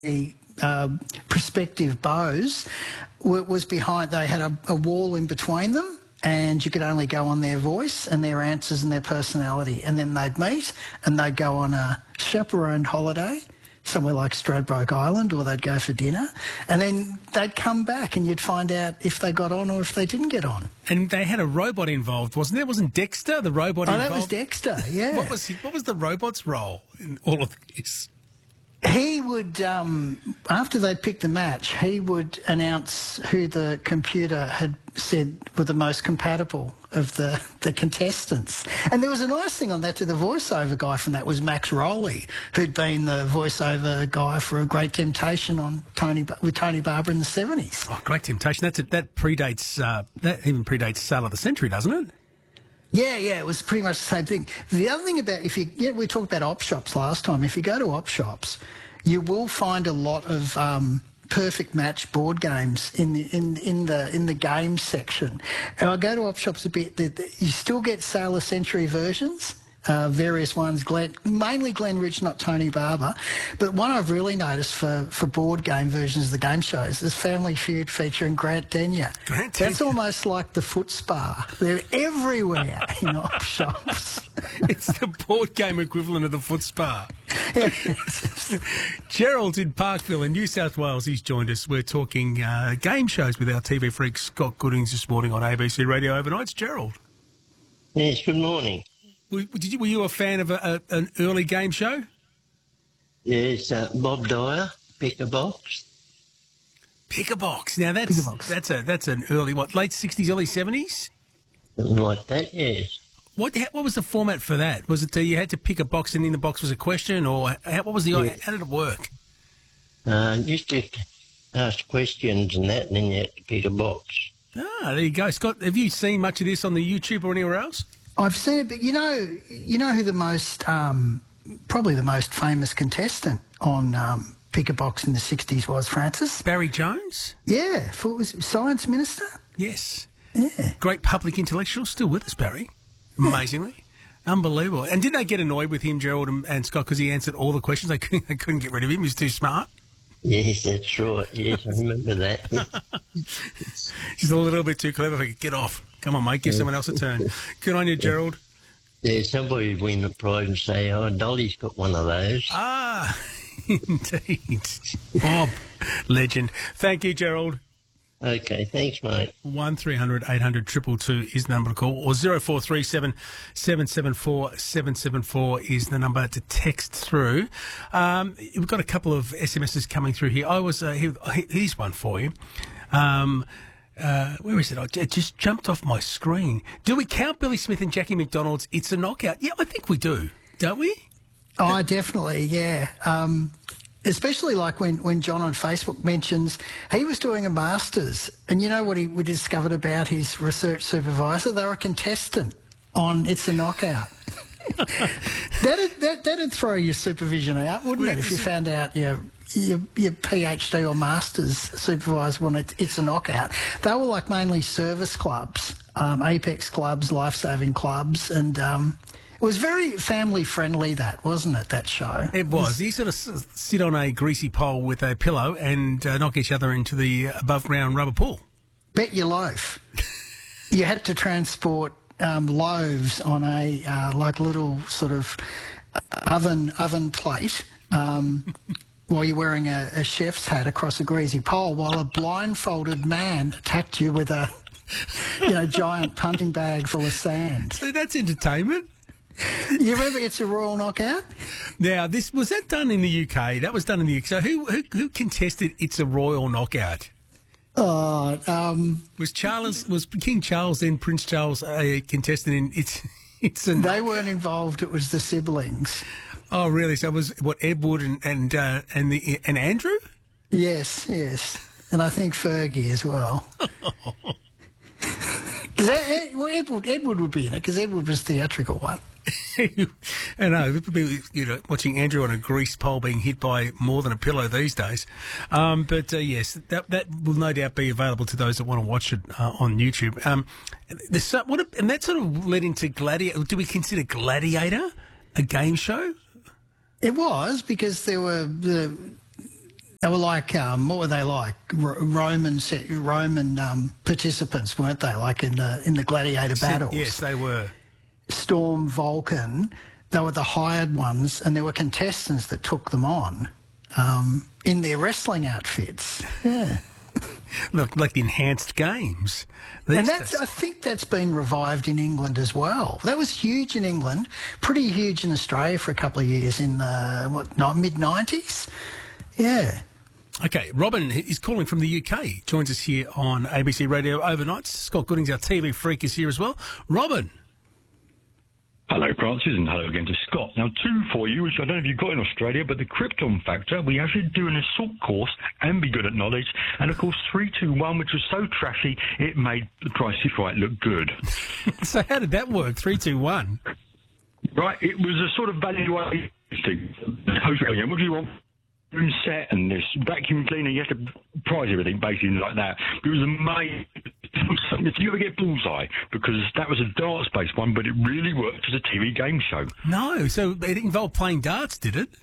uh, prospective beaux was behind. They had a wall in between them, and you could only go on their voice and their answers and their personality. And then they'd meet and they'd go on a chaperoned holiday somewhere like Stradbroke Island, or they'd go for dinner, and then they'd come back and you'd find out if they got on or if they didn't get on. And they had a robot involved, wasn't there? Wasn't Dexter the robot involved? Oh, that was Dexter, yeah. What was the robot's role in all of this? He would, after they'd picked the match, he would announce who the computer had said were the most compatible of the contestants. And there was a nice thing on that to the voiceover guy from that was Max Rowley, who'd been the voiceover guy for A Great Temptation with Tony Barber in the 70s. Oh, Great Temptation. That predates, that even predates Sale of the Century, doesn't it? Yeah, it was pretty much the same thing. The other thing about we talked about op shops last time. If you go to op shops, you will find a lot of perfect match board games in the games section. And I go to op shops a bit. You still get Sale of Century versions. Various ones, mainly Glenn Rich, not Tony Barber. But one I've really noticed for board game versions of the game shows is Family Feud featuring Grant Denyer. That's almost like the foot spa. They're everywhere in op shops. It's the board game equivalent of the foot spa. Gerald's in Parkville in New South Wales. He's joined us. We're talking game shows with our TV freak Scott Goodings this morning on ABC Radio Overnights. Gerald. Yes, good morning. Were you a fan of an early game show? Yes, Bob Dyer, Pick a Box. Pick a Box. Now that's an early late 60s, early 70s? Something like that, yes. What was the format for that? Was it you had to pick a box and in the box was a question, or how did it work? Used to ask questions and that, and then you had to pick a box. Ah, there you go, Scott. Have you seen much of this on the YouTube or anywhere else? I've seen it, but you know who the most, probably the most famous contestant on Pick a Box in the 60s was, Francis? Barry Jones? Yeah, was Science Minister? Yes. Yeah. Great public intellectual, still with us, Barry. Amazingly. Yeah. Unbelievable. And did they get annoyed with him, Gerald and Scott, because he answered all the questions? They couldn't get rid of him. He was too smart. Yes, that's right. Yes, I remember that. He's a little bit too clever. Get off. Come on, mate. Give someone else a turn. Good on you, Gerald. Yeah, somebody would win the prize and say, oh, Dolly's got one of those. Ah, indeed. Bob, legend. Thank you, Gerald. Okay, thanks, mate. 1300 800 222 is the number to call, or 0437 774 774 is the number to text through. We've got a couple of SMSs coming through here. Here's one for you. Where is it? It just jumped off my screen. Do we count Billy Smith and Jackie McDonald's It's a Knockout? Yeah, I think we do, don't we? Oh, definitely, yeah. Especially like when John on Facebook mentions he was doing a master's, and you know what we discovered about his research supervisor? They were a contestant on It's a Knockout. That'd throw your supervision out, wouldn't it, if you found out your PhD or master's supervisor on It's a Knockout. They were like mainly service clubs, Apex clubs, life-saving clubs, and it was very family-friendly, wasn't it, that show? It was. You sort of sit on a greasy pole with a pillow and knock each other into the above-ground rubber pool. Bet your loaf. You had to transport loaves on a like little sort of oven plate while you're wearing a chef's hat across a greasy pole, while a blindfolded man attacked you with a giant punting bag full of sand. So that's entertainment. You remember It's a Royal Knockout? Now, was that done in the UK? That was done in the UK. So who contested It's a Royal Knockout? Oh, was King Charles, then Prince Charles, a contestant in It's a... They weren't involved. It was the siblings. Oh, really? So it was Edward and Andrew? Yes, and I think Fergie as well. Edward would be in it because Edward was the theatrical one. I know, watching Andrew on a greased pole being hit by more than a pillow these days. But yes, that will no doubt be available to those that want to watch it on YouTube. And that sort of led into Gladiator. Do we consider Gladiator a game show? It was, because there were They were like, what were they like? Roman participants, weren't they? Like in the gladiator battles. Yes, they were. Storm, Vulcan, they were the hired ones, and there were contestants that took them on in their wrestling outfits. Yeah. Look, like the enhanced games. And I think that's been revived in England as well. That was huge in England, pretty huge in Australia for a couple of years in the mid-90s. Yeah. Okay, Robin is calling from the UK. Joins us here on ABC Radio Overnights. Scott Goodings, our TV freak, is here as well. Robin. Hello, Francis, and hello again to Scott. Now, 2 for you, which I don't know if you've got in Australia, but the Krypton Factor, we actually do an assault course and be good at knowledge. And, of course, 3-2-1, which was so trashy, it made the Price is Right look good. So how did that work, 3-2-1? Right, it was a sort of valuation thing. What do you want? Room set and this vacuum cleaner, you have to prize everything basically like that. It was amazing. If you ever get Bullseye, because that was a darts-based one, but it really worked as a TV game show. No, so it involved playing darts, did it?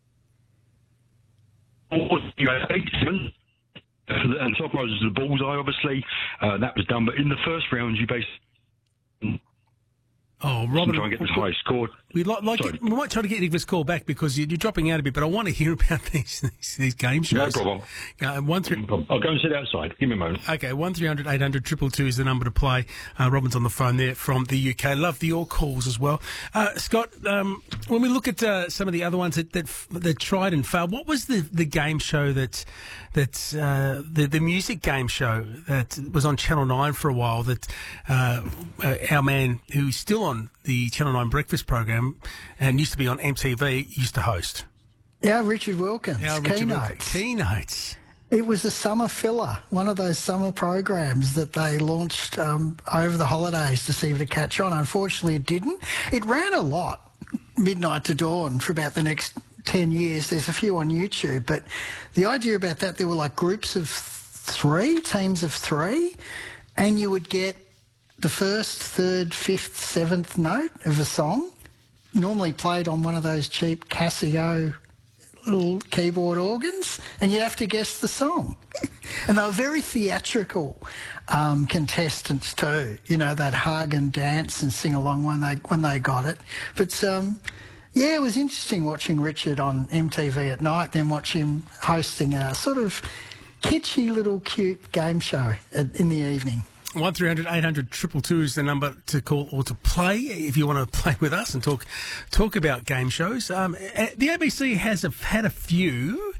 You had 87, and top prize was the Bullseye, obviously. That was done, but in the first round, you basically... Oh, Robin, try and get the highest score. We might try to get this call back because you're dropping out a bit, but I want to hear about these game shows. No problem. I'll go and sit outside. Give me a moment. Okay, 1300 800 222 is the number to play. Robin's on the phone there from the UK. Love your calls as well. Scott, when we look at some of the other ones that tried and failed, what was the game show the music game show that was on Channel 9 for a while that our man who's still on the Channel 9 breakfast program and used to be on MTV used to host? Yeah, Richard Wilkins. Keynotes. Keynotes. It was a summer filler, one of those summer programs that they launched over the holidays to see if it catch on. Unfortunately, it didn't. It ran a lot, midnight to dawn, for about the next 10 years. There's a few on YouTube, but the idea about that, there were like groups of 3, teams of 3, and you would get the first, third, fifth, seventh note of a song, normally played on one of those cheap Casio little keyboard organs, and you'd have to guess the song. And they were very theatrical contestants too. You know, they'd hug and dance and sing along when they got it. But yeah, it was interesting watching Richard on MTV at night, then watch him hosting a sort of kitschy little cute game show in the evening. 1300 800 222 is the number to call or to play if you want to play with us and talk about game shows. The ABC has had a few,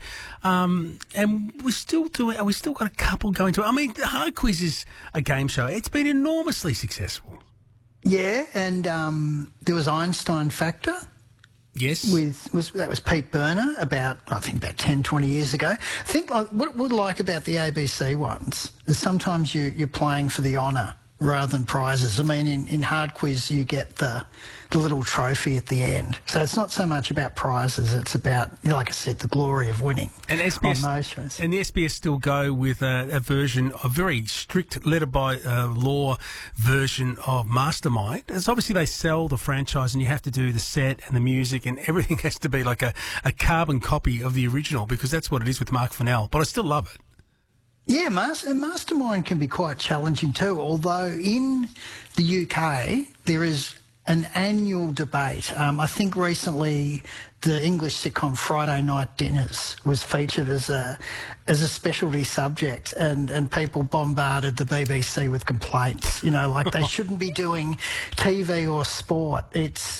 and we still got a couple going to. I mean, the Hard Quiz is a game show. It's been enormously successful. Yeah, and there was Einstein Factor. Yes. That was Pete Burner about 10, 20 years ago. I think what we like about the ABC ones is sometimes you're playing for the honour rather than prizes. I mean, in Hard Quiz you get the little trophy at the end. So it's not so much about prizes, it's about, like I said, the glory of winning. And SBS, on those shows. And the SBS still go with a version, a very strict letter by law version of Mastermind. It's obviously they sell the franchise and you have to do the set and the music and everything has to be like a carbon copy of the original because that's what it is with Mark Fennell. But I still love it. Yeah, Mastermind can be quite challenging too, although in the UK there is an annual debate. I think recently the English sitcom Friday Night Dinners was featured as a specialty subject, and people bombarded the BBC with complaints. You know, like they shouldn't be doing TV or sport. It's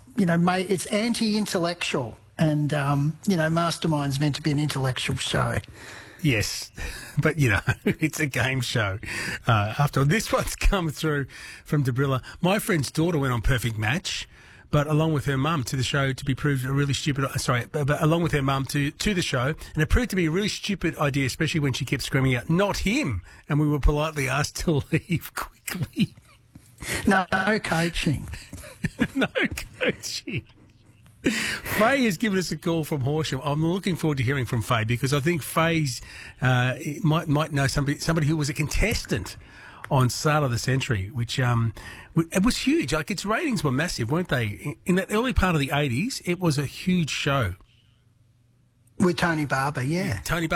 anti-intellectual, and Mastermind's meant to be an intellectual show. Yes, but, it's a game show. After all, this one's come through from Debrilla. My friend's daughter went on Perfect Match, but along with her mum to the show to be proved a really stupid... but along with her mum to the show, and it proved to be a really stupid idea, especially when she kept screaming out, "Not him!" And we were politely asked to leave quickly. No coaching. No coaching. Faye has given us a call from Horsham. I'm looking forward to hearing from Faye because I think Faye's might know somebody who was a contestant on Sale of the Century, which it was huge. Like its ratings were massive, weren't they? In that early part of the 80s, it was a huge show. With Tony Barber, yeah. Tony